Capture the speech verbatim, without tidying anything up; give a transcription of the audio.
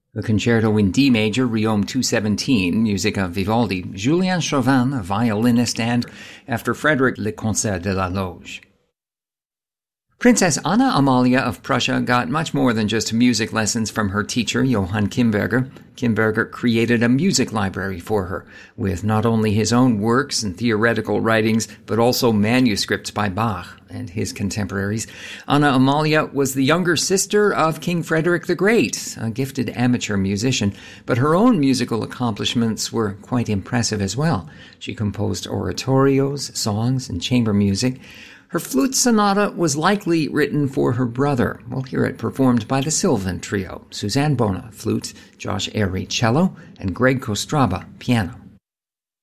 The Concerto in D Major, Riom two seventeen, music of Vivaldi, Julien Chauvin, a violinist, and, after Frederick, Le Concert de la Loge. Princess Anna Amalia of Prussia got much more than just music lessons from her teacher, Johann Kimberger. Kimberger created a music library for her, with not only his own works and theoretical writings, but also manuscripts by Bach and his contemporaries. Anna Amalia was the younger sister of King Frederick the Great, a gifted amateur musician, but her own musical accomplishments were quite impressive as well. She composed oratorios, songs, and chamber music. Her flute sonata was likely written for her brother. We'll hear it performed by the Sylvan Trio, Suzanne Bona, flute, Josh Airy, cello, and Greg Kostraba, piano.